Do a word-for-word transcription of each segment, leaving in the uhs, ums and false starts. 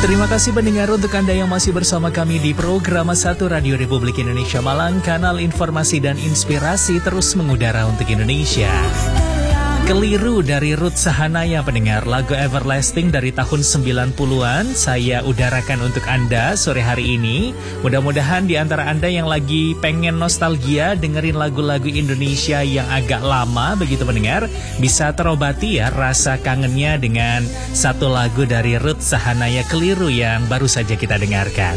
Terima kasih pendengar untuk Anda yang masih bersama kami di program satu Radio Republik Indonesia Malang, kanal informasi dan inspirasi terus mengudara untuk Indonesia. Keliru dari Ruth Sahanaya pendengar, lagu Everlasting dari tahun sembilan puluhan saya udarakan untuk Anda sore hari ini. Mudah-mudahan di antara Anda yang lagi pengen nostalgia dengerin lagu-lagu Indonesia yang agak lama begitu pendengar, bisa terobati ya rasa kangennya dengan satu lagu dari Ruth Sahanaya, Keliru, yang baru saja kita dengarkan.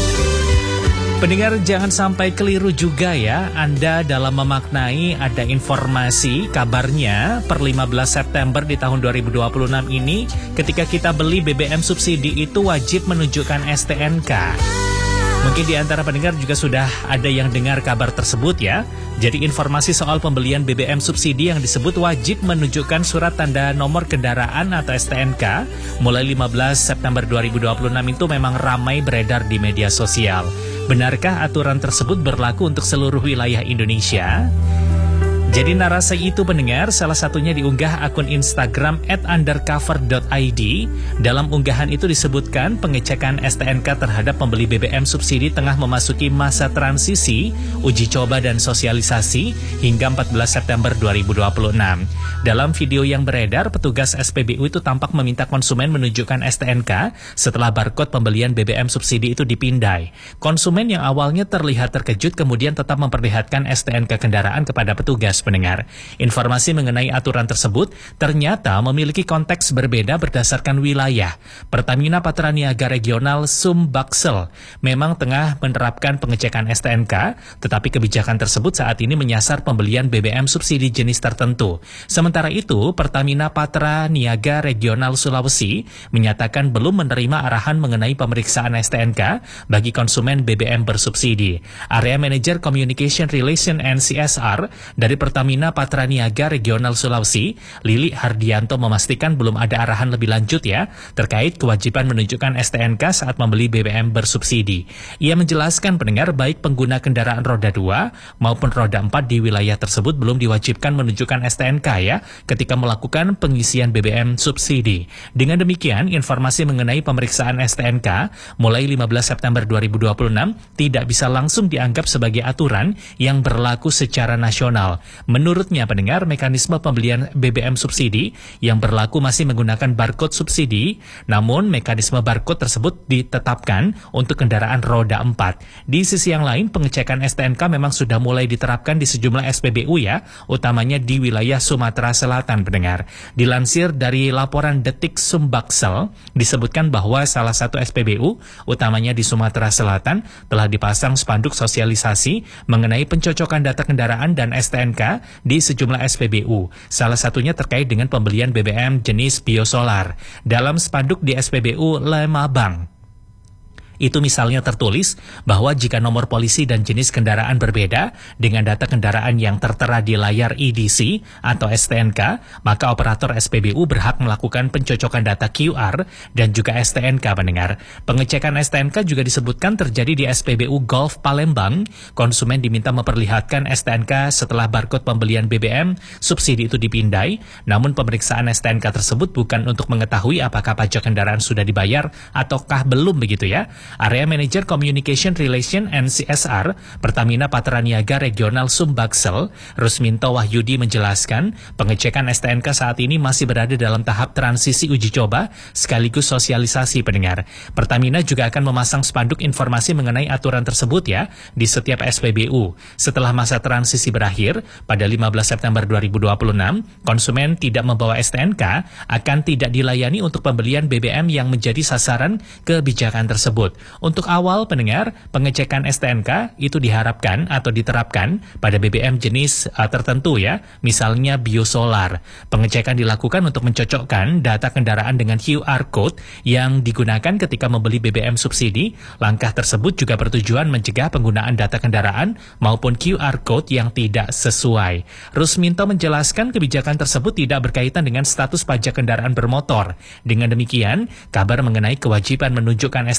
Pendengar, jangan sampai keliru juga ya Anda dalam memaknai ada informasi kabarnya per lima belas September di tahun dua ribu dua puluh enam ini ketika kita beli B B M subsidi itu wajib menunjukkan S T N K. Mungkin di antara pendengar juga sudah ada yang dengar kabar tersebut ya. Jadi informasi soal pembelian B B M subsidi yang disebut wajib menunjukkan surat tanda nomor kendaraan atau S T N K mulai lima belas September dua ribu dua puluh enam itu memang ramai beredar di media sosial. Benarkah aturan tersebut berlaku untuk seluruh wilayah Indonesia? Jadi narasi itu pendengar salah satunya diunggah akun Instagram at undercover dot i d. Dalam unggahan itu disebutkan pengecekan S T N K terhadap pembeli B B M subsidi tengah memasuki masa transisi, uji coba dan sosialisasi hingga empat belas September dua ribu dua puluh enam. Dalam video yang beredar, petugas S P B U itu tampak meminta konsumen menunjukkan S T N K setelah barcode pembelian B B M subsidi itu dipindai. Konsumen yang awalnya terlihat terkejut kemudian tetap memperlihatkan S T N K kendaraan kepada petugas. Pendengar, informasi mengenai aturan tersebut ternyata memiliki konteks berbeda berdasarkan wilayah. Pertamina Patraniaga Regional Sumbaksel memang tengah menerapkan pengecekan S T N K, tetapi kebijakan tersebut saat ini menyasar pembelian B B M subsidi jenis tertentu. Sementara itu, Pertamina Patraniaga Regional Sulawesi menyatakan belum menerima arahan mengenai pemeriksaan S T N K bagi konsumen B B M bersubsidi. Area Manager Communication Relation and C S R dari Pertamina Patraniaga Regional Sulawesi, Lili Hardianto memastikan belum ada arahan lebih lanjut ya terkait kewajiban menunjukkan S T N K saat membeli B B M bersubsidi. Ia menjelaskan pendengar baik pengguna kendaraan roda dua maupun roda empat di wilayah tersebut belum diwajibkan menunjukkan S T N K ya ketika melakukan pengisian B B M subsidi. Dengan demikian, informasi mengenai pemeriksaan S T N K mulai lima belas September dua ribu dua puluh enam tidak bisa langsung dianggap sebagai aturan yang berlaku secara nasional. Menurutnya pendengar, mekanisme pembelian B B M subsidi yang berlaku masih menggunakan barcode subsidi, namun mekanisme barcode tersebut ditetapkan untuk kendaraan roda empat. Di sisi yang lain, pengecekan S T N K memang sudah mulai diterapkan di sejumlah S P B U ya, utamanya di wilayah Sumatera Selatan pendengar. Dilansir dari laporan Detik Sumbaksel, disebutkan bahwa salah satu S P B U, utamanya di Sumatera Selatan, telah dipasang spanduk sosialisasi mengenai pencocokan data kendaraan dan S T N K di sejumlah S P B U. Salah satunya terkait dengan pembelian B B M jenis biosolar. Dalam spanduk di S P B U Lemabang, itu misalnya tertulis bahwa jika nomor polisi dan jenis kendaraan berbeda dengan data kendaraan yang tertera di layar E D C atau S T N K, maka operator S P B U berhak melakukan pencocokan data Q R dan juga S T N K pendengar. Pengecekan S T N K juga disebutkan terjadi di S P B U Golf Palembang. Konsumen diminta memperlihatkan S T N K setelah barcode pembelian B B M subsidi itu dipindai, namun pemeriksaan S T N K tersebut bukan untuk mengetahui apakah pajak kendaraan sudah dibayar ataukah belum begitu ya. Area Manager Communication Relation and C S R Pertamina Patraniaga Regional Sumbaksel, Rusminto Wahyudi menjelaskan, pengecekan S T N K saat ini masih berada dalam tahap transisi uji coba sekaligus sosialisasi pendengar. Pertamina juga akan memasang spanduk informasi mengenai aturan tersebut ya di setiap S P B U. Setelah masa transisi berakhir pada lima belas September dua ribu dua puluh enam, konsumen tidak membawa S T N K akan tidak dilayani untuk pembelian B B M yang menjadi sasaran kebijakan tersebut. Untuk awal pendengar, pengecekan S T N K itu diharapkan atau diterapkan pada B B M jenis uh, tertentu ya, misalnya biosolar. Pengecekan dilakukan untuk mencocokkan data kendaraan dengan Q R code yang digunakan ketika membeli B B M subsidi. Langkah tersebut juga bertujuan mencegah penggunaan data kendaraan maupun Q R code yang tidak sesuai. Rusminto menjelaskan kebijakan tersebut tidak berkaitan dengan status pajak kendaraan bermotor. Dengan demikian, kabar mengenai kewajiban menunjukkan S T N K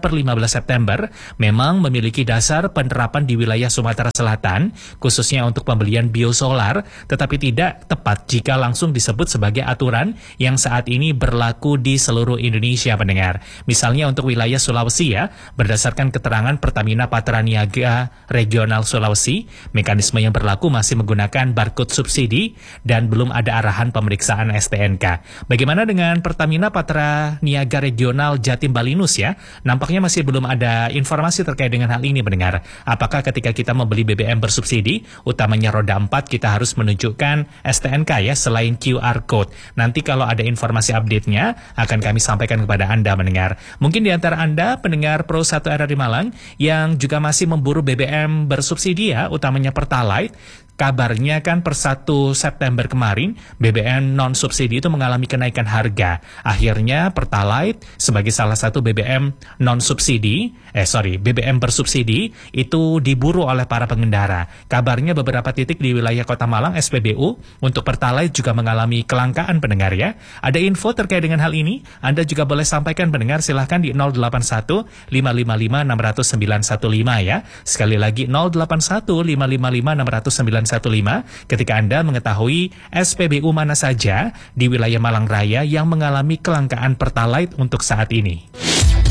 per lima belas September memang memiliki dasar penerapan di wilayah Sumatera Selatan, khususnya untuk pembelian biosolar, tetapi tidak tepat jika langsung disebut sebagai aturan yang saat ini berlaku di seluruh Indonesia, pendengar. Misalnya untuk wilayah Sulawesi ya, berdasarkan keterangan Pertamina Patra Niaga Regional Sulawesi, mekanisme yang berlaku masih menggunakan barcode subsidi dan belum ada arahan pemeriksaan S T N K. Bagaimana dengan Pertamina Patra Niaga Regional Jatim Balinus ya? Nampaknya masih belum ada informasi terkait dengan hal ini, pendengar. Apakah ketika kita membeli B B M bersubsidi, utamanya roda empat, kita harus menunjukkan S T N K ya, selain Q R Code. Nanti kalau ada informasi update-nya, akan kami sampaikan kepada Anda, mendengar. Mungkin di antara Anda, pendengar Pro satu R R I Malang, yang juga masih memburu B B M bersubsidi ya, utamanya Pertalite. Kabarnya kan per satu September kemarin, B B M non-subsidi itu mengalami kenaikan harga. Akhirnya Pertalite sebagai salah satu B B M non-subsidi, eh sorry, B B M bersubsidi, itu diburu oleh para pengendara. Kabarnya beberapa titik di wilayah Kota Malang, S P B U, untuk Pertalite juga mengalami kelangkaan, pendengar ya. Ada info terkait dengan hal ini? Anda juga boleh sampaikan, pendengar, silahkan di nol delapan satu lima lima lima enam nol sembilan satu lima ya. Sekali lagi nol delapan satu lima lima lima enam nol sembilan satu lima ketika Anda mengetahui S P B U mana saja di wilayah Malang Raya yang mengalami kelangkaan Pertalite untuk saat ini.